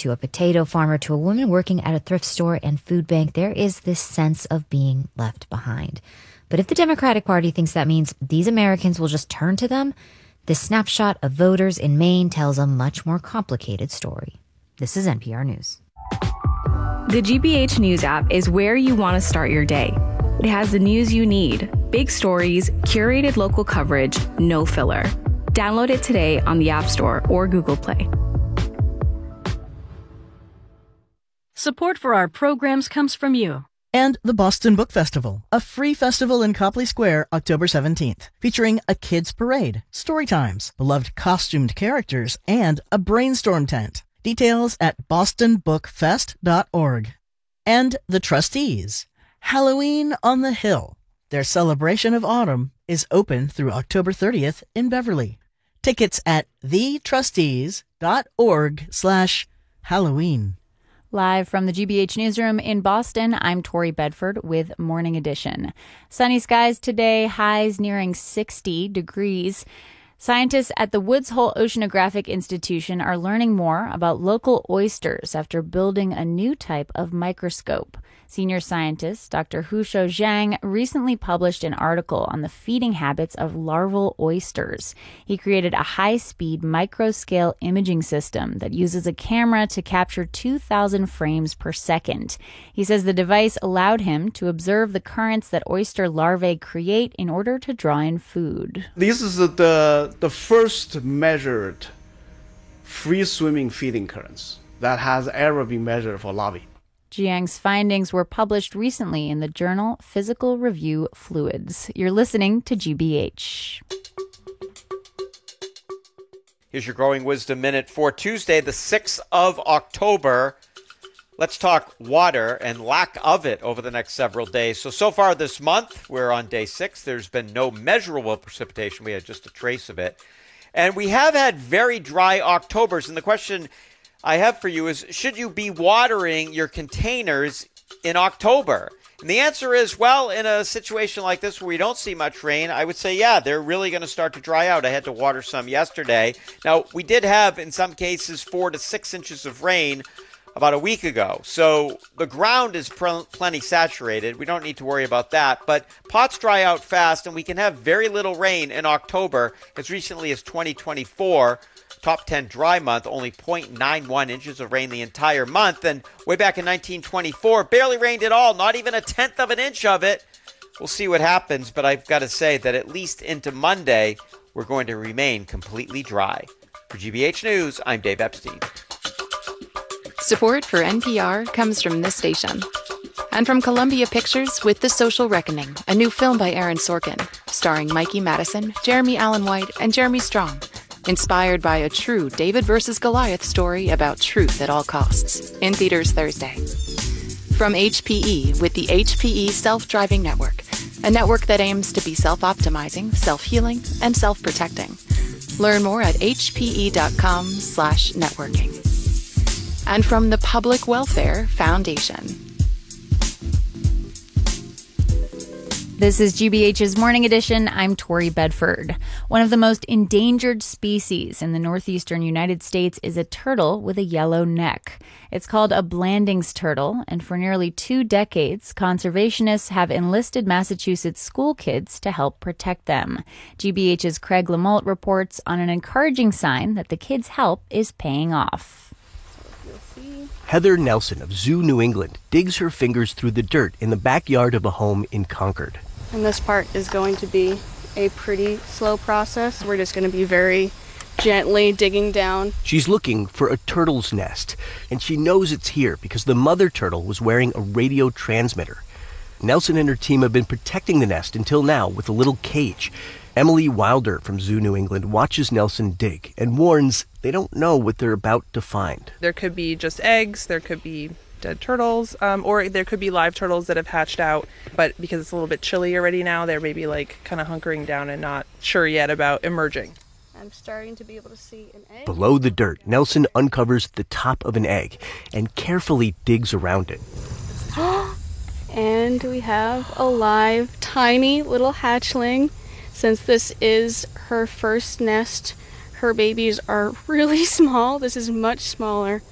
to a potato farmer to a woman working at a thrift store and food bank, there is this sense of being left behind. But if the Democratic Party thinks that means these Americans will just turn to them, this snapshot of voters in Maine tells a much more complicated story. This is NPR News. The GBH News app is where you want to start your day. It has the news you need, big stories, curated local coverage, no filler. Download it today on the App Store or Google Play. Support for our programs comes from you. And the Boston Book Festival, a free festival in Copley Square, October 17th, featuring a kids' parade, story times, beloved costumed characters, and a brainstorm tent. Details at bostonbookfest.org. And the Trustees, Halloween on the Hill. Their celebration of autumn is open through October 30th in Beverly. Tickets at thetrustees.org/Halloween. Live from the GBH Newsroom in Boston, I'm Tori Bedford with Morning Edition. Sunny skies today, highs nearing 60 degrees. Scientists at the Woods Hole Oceanographic Institution are learning more about local oysters after building a new type of microscope. Senior scientist Dr. Hushou Zhang recently published an article on the feeding habits of larval oysters. He created a high-speed micro-scale imaging system that uses a camera to capture 2,000 frames per second. He says the device allowed him to observe the currents that oyster larvae create in order to draw in food. This is the first measured free-swimming feeding currents that has ever been measured for larvae. Jiang's findings were published recently in the journal Physical Review Fluids. You're listening to GBH. Here's your Growing Wisdom Minute for Tuesday, the 6th of October. Let's talk water and lack of it over the next several days. So far this month, we're on day 6. There's been no measurable precipitation. We had just a trace of it. And we have had very dry Octobers. And the question I have for you is, should you be watering your containers in October? And the answer is, well, in a situation like this where we don't see much rain, I would say, yeah, they're really going to start to dry out. I had to water some yesterday. Now, we did have, in some cases, 4 to 6 inches of rain about a week ago. So the ground is plenty saturated. We don't need to worry about that. But pots dry out fast, and we can have very little rain in October as recently as 2024. Top 10 dry month, only 0.91 inches of rain the entire month. And way back in 1924, barely rained at all, not even a tenth of an inch of it. We'll see what happens, but I've got to say that at least into Monday, we're going to remain completely dry. For GBH News, I'm Dave Epstein. Support for NPR comes from this station. And from Columbia Pictures with The Social Reckoning, a new film by Aaron Sorkin, starring Mikey Madison, Jeremy Allen White, and Jeremy Strong. Inspired by a true David versus Goliath story about truth at all costs. In theaters Thursday. From HPE with the HPE Self-Driving Network, a network that aims to be self-optimizing, self-healing, and self-protecting. Learn more at hpe.com/networking. And from the Public Welfare Foundation. This is GBH's Morning Edition. I'm Tori Bedford. One of the most endangered species in the northeastern United States is a turtle with a yellow neck. It's called a Blandings turtle, and for nearly 2 decades, conservationists have enlisted Massachusetts school kids to help protect them. GBH's Craig Lamolt reports on an encouraging sign that the kids' help is paying off. Heather Nelson of Zoo New England digs her fingers through the dirt in the backyard of a home in Concord. And this part is going to be a pretty slow process. We're just going to be very gently digging down. She's looking for a turtle's nest, and she knows it's here because the mother turtle was wearing a radio transmitter. Nelson and her team have been protecting the nest until now with a little cage. Emily Wilder from Zoo New England watches Nelson dig and warns they don't know what they're about to find. There could be just eggs, there could be dead turtles, or there could be live turtles that have hatched out, but because it's a little bit chilly already now, they're maybe kind of hunkering down and not sure yet about emerging. I'm starting to be able to see an egg. Below the dirt, Nelson uncovers the top of an egg and carefully digs around it. And we have a live, tiny little hatchling. Since this is her first nest, her babies are really small. This is much smaller